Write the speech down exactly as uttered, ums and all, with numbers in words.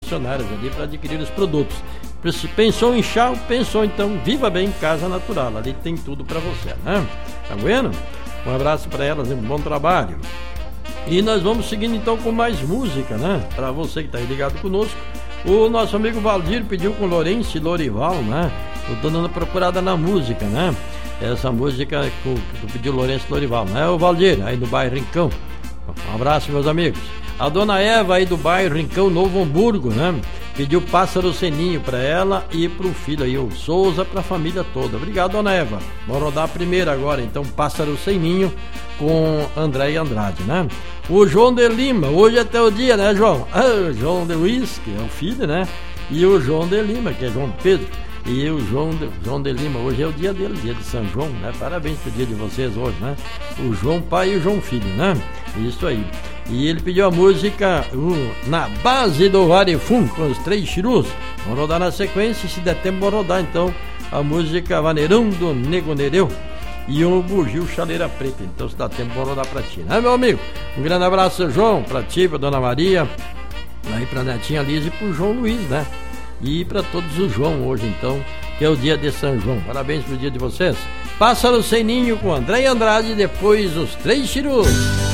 concessionárias ali para adquirir os produtos. Pensou em chá, pensou então Viva Bem Casa Natural, ali tem tudo para você, né? Tá vendo? Um abraço para elas e um bom trabalho. E nós vamos seguindo então com mais música, né? Para você que tá aí ligado conosco. O nosso amigo Valdir pediu com Lourenço e Lorival, né? Eu tô dando uma procurada na música, né? Essa música que tu pediu Lourenço e Lorival, né? O Valdir, aí do bairro Rincão. Um abraço, meus amigos. A dona Eva aí do bairro Rincão, Novo Hamburgo, né? Pediu Pássaro Seninho para ela e pro filho aí, o Souza, pra família toda. Obrigado, dona Eva. Vamos rodar a primeira agora, então, Pássaro Seninho com André e Andrade, né? O João de Lima, hoje é até o dia, né, João? Ah, o João de Luiz, que é o filho, né? E o João de Lima, que é João Pedro. E o João de, João de Lima, hoje é o dia dele, dia de São João, né? Parabéns pro dia de vocês hoje, né? O João pai e o João filho, né? Isso aí. E ele pediu a música uh, Na Base do Varefum, com os três chirus. Vamos rodar na sequência, se der tempo vamos rodar então a música Vaneirão do Nego Nereu e o Bugio Chaleira Preta. Então se dá tempo vamos rodar pra ti, né, meu amigo? Um grande abraço, João, pra ti, pra dona Maria, aí pra netinha Liz e pro João Luiz, né? E pra todos os João hoje então, que é o dia de São João. Parabéns pro dia de vocês. Pássaro Sem Ninho com André e Andrade, depois os três chirus.